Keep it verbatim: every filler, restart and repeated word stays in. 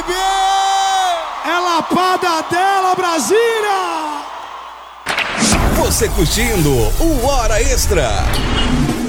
bebê! É lapada dela, Brasília! Você curtindo o Hora Extra.